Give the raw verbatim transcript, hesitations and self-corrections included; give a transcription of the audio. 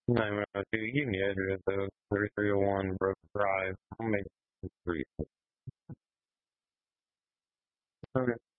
No, no, no, dude, give me the address though. thirty-three oh one Brook Drive. I'll make it three. Okay.